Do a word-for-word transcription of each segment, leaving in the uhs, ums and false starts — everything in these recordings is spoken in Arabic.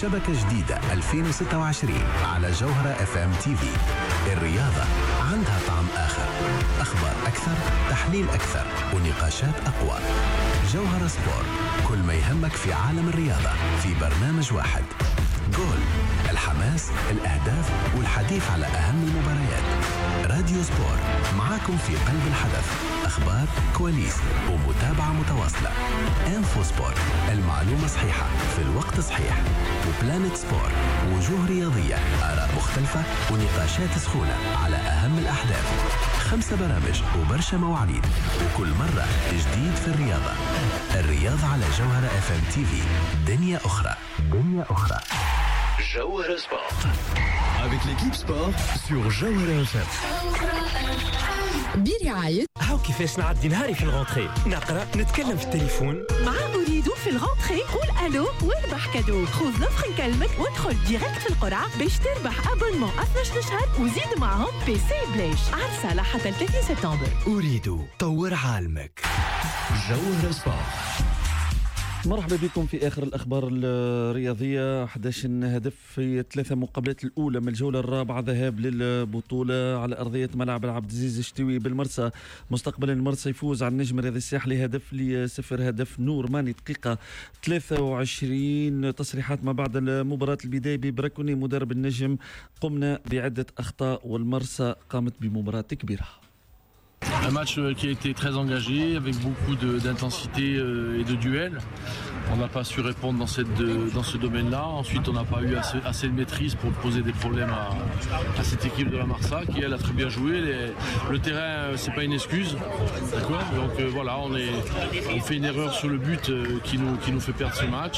شبكة جديدة ألفين وستة وعشرين على جوهرة اف ام تي في. الرياضة عندها طعم آخر، أخبار أكثر، تحليل أكثر، ونقاشات أقوى. جوهرة سبور، كل ما يهمك في عالم الرياضة في برنامج واحد. جول، الحماس، الأهداف والحديث على أهم المباريات. راديو سبور، معاكم في قلب الحدث، أخبار، كواليس ومتابعة متواصلة. انفو سبور، المعلومة صحيحة في الوقت صحيح. وبلانت سبور، وجوه رياضية، آراء مختلفة ونقاشات سخونة على أهم الأحداث. خمسة برامج وبرشا مواعيد، وكل مرة جديد في الرياضة. الرياضة على جوهرة اف ام تي في، دنيا أخرى، دنيا أخرى. جوهرة سبور avec l'équipe sport sur جوهرة اف ام. برعاية هاو كيفاش نعدي نهاري في الغونتري، نقرأ، نتكلم في التليفون مع أريد في الغونتري. قول ألو واربح كادو. خذ نفخ نكلمك وادخل ديريكت في القرعة باش تربح أبونمون اثناش شهر وزيد معهم بي سي بلاش. عرسة لحتى ثلاثين سبتمبر. أريد طور عالمك. جوهرة سبور. مرحبا بكم في آخر الأخبار الرياضية. أحد عشر هدف في ثلاثة مقابلات الأولى من الجولة الرابعة ذهاب للبطولة على أرضية ملعب العبد العزيز الشتوي بالمرسى. مستقبلا المرسى يفوز على النجم الرياضي الساحلي هدف لصفر. هدف نور ماني دقيقة ثلاثة وعشرين. تصريحات ما بعد المباراة البداية ببراكوني مدرب النجم: قمنا بعدة أخطاء والمرسى قامت بمباراة كبيرة. Un match qui a été très engagé, avec beaucoup de, d'intensité et de duels. On n'a pas su répondre dans, cette, dans ce domaine-là. Ensuite, on n'a pas eu assez, assez de maîtrise pour poser des problèmes à, à cette équipe de la Marsa, qui elle a très bien joué. Les, le terrain, c'est pas une excuse, d'accord. Donc euh, voilà, on, est, on fait une erreur sur le but euh, qui, nous, qui nous fait perdre ce match.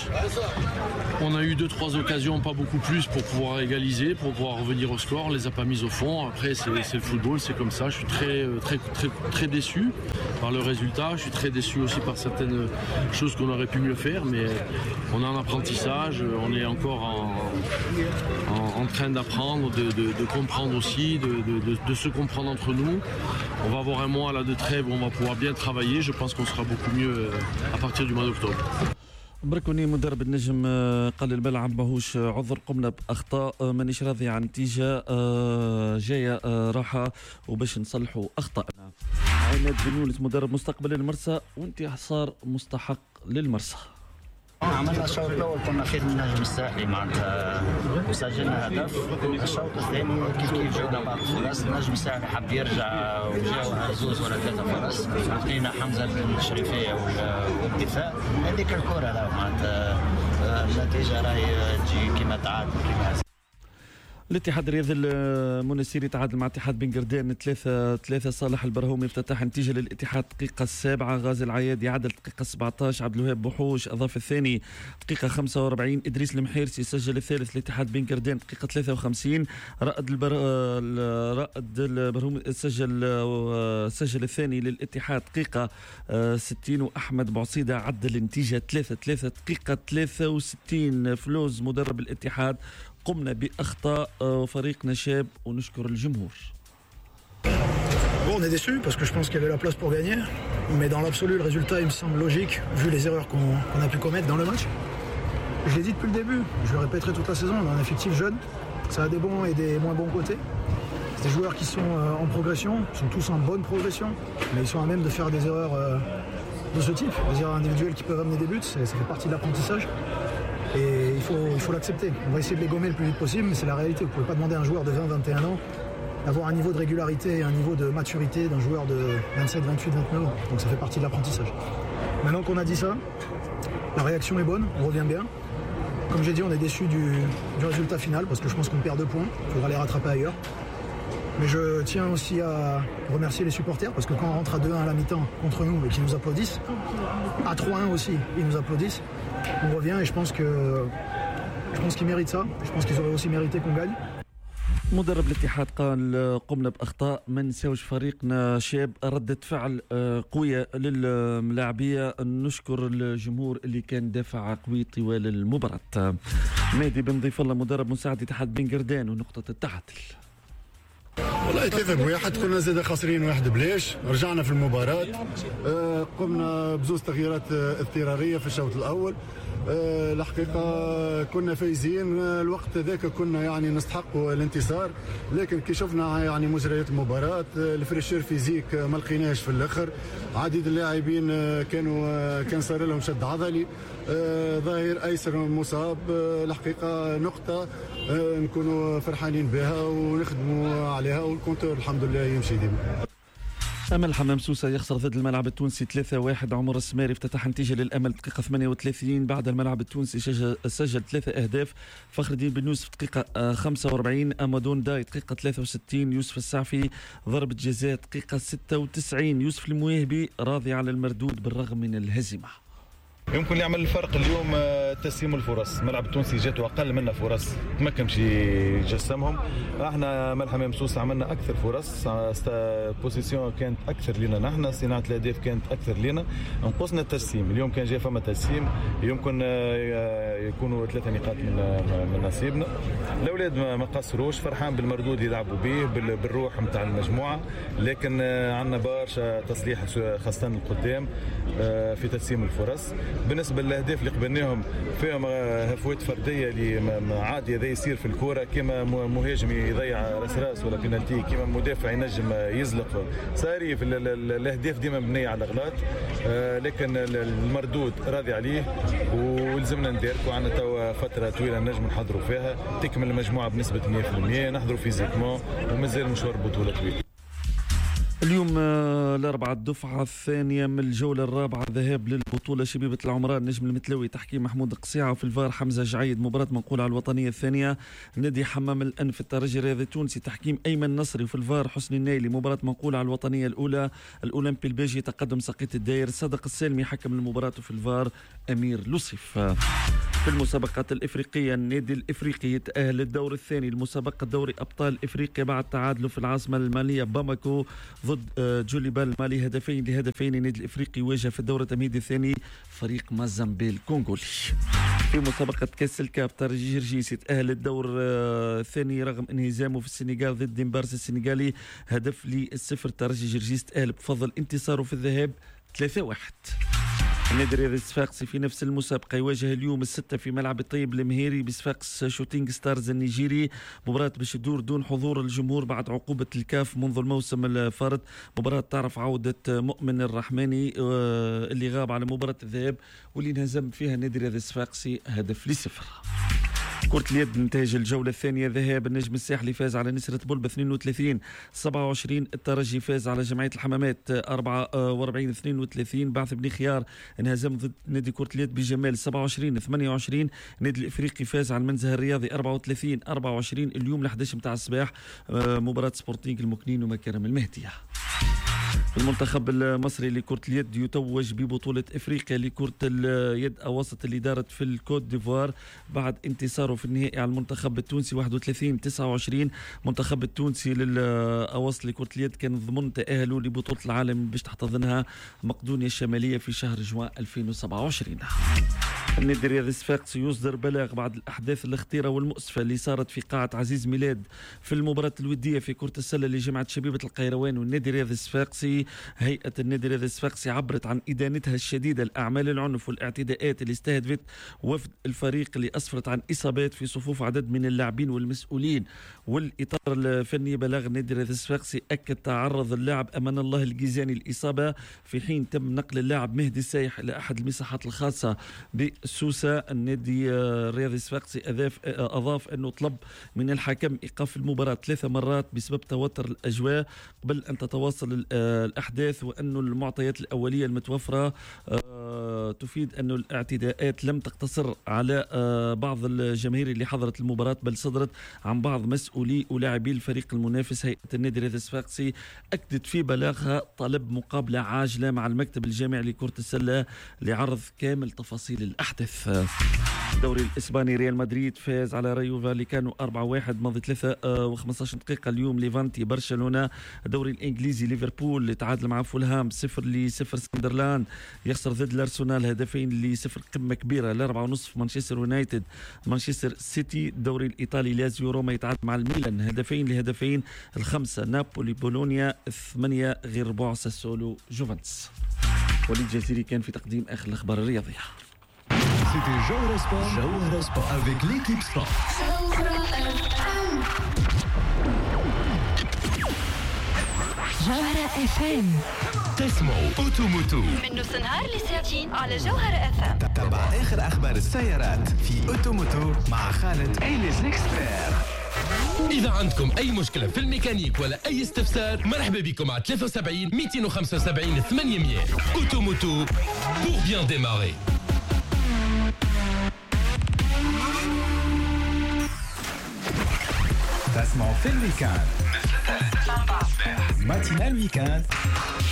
On a eu deux, trois occasions, pas beaucoup plus, pour pouvoir égaliser, pour pouvoir revenir au score. On les a pas mises au fond. Après, c'est, c'est le football, c'est comme ça. Je suis très, très, très, très déçu par le résultat. Je suis très déçu aussi par certaines choses qu'on aurait pu mieux faire. Mais on est en apprentissage, on est encore en, en, en train d'apprendre, de, de, de comprendre aussi, de, de, de, de se comprendre entre nous. On va avoir un mois là de trêve où on va pouvoir bien travailler. Je pense qu'on sera beaucoup mieux à partir du mois d'octobre. بركوني مدرب النجم قال الملعب ماهوش عذر، قمنا باخطاء، مانيش راضي عن النتيجه جايه راحه وباش نصلحوا اخطائنا. عماد بن يونس مدرب مستقبل المرسى: وانتصار مستحق للمرسى. عملنا الشوط الاول كنا خير من النجم الساحلي معناتها وسجلنا هدف. الشوط الثاني كيف كيف جاونا بعض الفرص. النجم الساحلي حب يرجع وجاوها زوز ولا ثلاثه فرص. لقينا حمزه بن الشريفيه والدفاع. هذيك الكره لا معناتها النتيجه راهي تجي كما تعادل كما. الاتحاد الرياضي المنستيري تعادل مع اتحاد بن قردان ثلاثة ثلاثة. صالح البرهومي افتتح نتيجة للاتحاد دقيقة السابعة. غازي العيادي عدل دقيقة سبعة عشر. عبد الوهاب بوحوش أضاف الثاني دقيقة خمسة وأربعين. إدريس المحيرسي سجل الثالث لاتحاد بن قردان دقيقة ثلاثة وخمسين. رائد البر... رائد البرهومي سجل سجل الثاني للاتحاد دقيقة ستين. وأحمد بوعصيدة عدل النتيجة ثلاثة ثلاثة دقيقة ثلاثة وستين. فلوز مدرب الاتحاد: قمنا بأخطاء فريقنا شاب ونشكر الجمهور. Bon, on est déçus parce que je pense qu'il y avait la place pour gagner, mais dans l'absolu, le résultat il me semble logique vu les erreurs qu'on, qu'on a pu commettre dans le match. Je l'ai dit depuis le début, je le répéterai toute la saison, on a un effectif jeune, ça a des bons et des moins bons côtés. C'est des joueurs qui sont en progression, ils sont tous en bonne progression, mais ils sont à même de faire des erreurs de ce type, des erreurs individuelles qui peuvent amener des buts, ça fait partie de l'apprentissage. Et il faut, il faut l'accepter. On va essayer de les gommer le plus vite possible, mais c'est la réalité. Vous ne pouvez pas demander à un joueur de vingt à vingt et un ans d'avoir un niveau de régularité et un niveau de maturité d'un joueur de vingt-sept, vingt-huit, vingt-neuf ans. Donc ça fait partie de l'apprentissage. Maintenant qu'on a dit ça, la réaction est bonne, on revient bien. Comme j'ai dit, on est déçus du, du résultat final parce que je pense qu'on perd deux points. Il faudra les rattraper ailleurs. Mais je tiens aussi à remercier les supporters parce que quand on rentre à deux un à la mi-temps contre nous et qu'ils nous applaudissent, à trois un aussi, ils nous applaudissent, on revient et je pense que je pense qu'ils méritent ça. Je pense qu'ils auraient aussi mérité qu'on gagne. مدرب الاتحاد قال: قمنا بأخطاء، ما نساوش فريقنا شاب، ردة فعل قوية للملاعبية، نشكر الجمهور اللي كان دافع قوي طوال المباراة. مهدي بن ضيف الله مدرب مساعد اتحاد بن قردان ونقطة التعادل. والله ثلاثة بواحد، كنا زاد خاسرين واحد بلاش، رجعنا في المباراة. قمنا بزوز تغييرات اضطرارية في الشوط الأول، الحقيقة كنا فايزين الوقت ذاك، كنا يعني نستحقوا الانتصار، لكن كي شفنا يعني مجريات المباراة الفريشير فيزيك ما لقيناش في الاخر. عديد اللاعبين كانوا كان صار لهم شد عضلي، ظاهر ايسر مصاب. الحقيقة نقطة نكونوا فرحانين بها ونخدموا عليها، والكونتور الحمد لله يمشي ديما. أمل حمام سوسة يخسر ضد الملعب التونسي ثلاثة واحد. عمر السماري افتتح نتيجة للأمل دقيقة ثمانية وثلاثين بعد الملعب التونسي سجل, سجل ثلاثة أهداف. فخر الدين بن يوسف دقيقة خمسة وأربعين، أمادون داي دقيقة ثلاثة وستين، يوسف السعفي ضربة جزاء دقيقة ستة وتسعين. يوسف المواهبي راضي على المردود بالرغم من الهزيمة. يمكن اللي يعمل الفرق اليوم تسييم الفرص. الملعب التونسي جاته اقل منا فرص، ما كانش يجسمهم. احنا ملحم مسوس عملنا اكثر فرص، بوزيسيون كانت اكثر لنا، نحن صناعه الاهداف كانت اكثر لنا، نقصنا التسييم. اليوم كان جاي فما تسييم، يمكن يكونوا ثلاثه نقاط من من نصيبنا. الاولاد ما قصروش، فرحان بالمردود اللي يلعبوا به، بالروح نتاع المجموعه، لكن عندنا برشا تصليح خاصه القدام في تسييم الفرص. بالنسبه للاهداف اللي قبلناهم فيهم هفوات فرديه اللي عادي هذا يصير في الكوره، كما مهاجم يضيع راس راس ولا بينالتي، كما مدافع ينجم يزلق، صاري في الاهداف ديما مبنيه على الاغلاط. لكن المردود راضي عليه ولزمنا نداركوا. عندنا توا فتره طويله نجم نحضروا فيها، تكمل المجموعه بنسبه مية بالمية، نحضروا فيزيكمون ومازال مشوار بطوله طويل. اليوم الأربعاء الدفعة الثانية من الجولة الرابعة ذهاب للبطولة شبيبة العمران نجم المتلوي تحكيم محمود قصيعة، وفي الفار حمزة جعيد. مباراة منقولة على الوطنية الثانية نادي حمام الأنف الترجي الرياضي التونسي تحكيم أيمن نصري، وفي الفار حسني النايلي. مباراة منقولة على الوطنية الأولى الأولمبي الباجي تقدم سقيط الداير، صدق السالمي حكم المباراة، وفي الفار أمير لوصيف. في المسابقات الإفريقية النادي الإفريقي يتأهل للدور الثاني لمسابقة دوري أبطال إفريقيا بعد تعادله في العاصمة المالية باماكو ضد جوليبال المالي هدفين لهدفين. النادي الإفريقي واجه في الدور التمهيدي الثاني فريق مازامبي الكونغولي. في مسابقة كأس الكاف ترجي جرجيس يتأهل للدور الثاني رغم انهزامه في السنغال ضد ديمبارس السنغالي هدف للصفر. ترجي جرجيس تأهل بفضل انتصاره في الذهاب ثلاثة واحد. النادي الرياضي الصفاقسي في نفس المسابقة يواجه اليوم الستة في ملعب الطيب المهيري بصفاقس شوتينغ ستارز النيجيري. مباراة باش تدور دون حضور الجمهور بعد عقوبة الكاف منذ الموسم الفارط. مباراة تعرف عودة مؤمن الرحماني اللي غاب على مباراة الذهاب واللي انهزم فيها النادي الرياضي الصفاقسي هدف لصفر. كرة اليد نتائج الجولة الثانية ذهاب النجم الساحلي فاز على نسرة بولبة اثنين وثلاثين سبعة وعشرين. الترجي فاز على جمعية الحمامات أربعة وأربعين اثنين وثلاثين. بعث بن خيار انهزم ضد نادي كرة اليد بجمال سبعة وعشرين ثمانية وعشرين. النادي الإفريقي فاز على المنزه الرياضي أربعة وثلاثين أربعة وعشرين. اليوم الأحد عشر متاع الصباح مباراة سبورتينغ المكنين ومكارم المهدية. المنتخب المصري لكرة اليد يتوج ببطولة افريقيا لكرة اليد اوسط اللي دارت في الكوت ديفوار بعد انتصاره في النهائي على المنتخب التونسي واحد وثلاثين تسعة وعشرين. المنتخب التونسي للاوسط لكرة اليد كان ضمن تأهله لبطولة العالم باش تحتضنها مقدونيا الشمالية في شهر جوان ألفين وسبعة وعشرين. النادي الرياضي الصفاقسي يصدر بلاغ بعد الأحداث الخطيرة والمؤسفة اللي صارت في قاعة عزيز ميلاد في المباراة الودية في كرة السلة لجامعة شبيبة القيروان والنادي الرياضي الصفاقسي. هيئة النادي الرياضي الصفاقسي عبرت عن إدانتها الشديدة لأعمال العنف والاعتداءات اللي استهدفت وفد الفريق اللي أسفرت عن إصابات في صفوف عدد من اللاعبين والمسؤولين. والإطار الفني بلاغ النادي الرياضي الصفاقسي أكد تعرض اللاعب أمان الله الجيزاني الإصابة في حين تم نقل اللاعب مهدي السايح إلى أحد المساحات الخاصة بسوسة. النادي الرياضي الصفاقسي أضاف أضاف أنه طلب من الحكم إيقاف المباراة ثلاث مرات بسبب توتر الأجواء قبل أن تتواصل الأحداث، وأن المعطيات الأولية المتوفرة تفيد أن الاعتداءات لم تقتصر على بعض الجماهير اللي حضرت المباراة بل صدرت عن بعض مسؤولي ولاعبي الفريق المنافس. هيئة النادي الرياضي الصفاقسي أكدت في بلاغها طلب مقابلة عاجلة مع المكتب الجامعي لكرة السلة لعرض كامل تفاصيل الأحداث. الدوري الإسباني ريال مدريد فاز على رايو فاليكانو أربعة واحد ماضي ثلاثة وخمسة عشر دقيقة. اليوم ليفانتي برشلونة. الدوري الإنجليزي ليفربول تعادل مع فولهام صفر لصفر. سندرلاند يخسر ضد الأرسنال هدفين لصفر. قمة كبيرة الأربعة ونصف مانشستر يونايتد مانشستر سيتي. الدوري الإيطالي لازيو روما يتعادل مع الميلان هدفين لهدفين. الخمسة نابولي بولونيا. الثمانية غير ربع ساسولو جوفنتس. وليد جزيري كان في تقديم آخر الأخبار الرياضية. C'était Jauhara Sport. Jauhara Sport avec l'équipe Sport. جوهرة اف ام. تسمعوا اوتوموتو من نص النهار لساعتين على جوهرة اف ام. تابع آخر أخبار السيارات في اوتوموتو مع خالد إيليز إكسبير. إذا عندكم أي مشكلة في الميكانيك ولا أي استفسار مرحبا بكم على ثلاثة وسبعين مئتين وخمسة وسبعين ثمانمئة. اوتوموتو pour bien démarrer. تسمعوا في الويكاند ماتينال ويكاند